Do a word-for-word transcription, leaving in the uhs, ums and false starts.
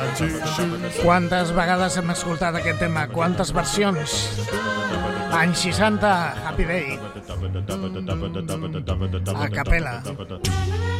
Quantes vegades hem escoltat aquest tema? Quantes versions? Anys seixanta, Happy Day. A capella.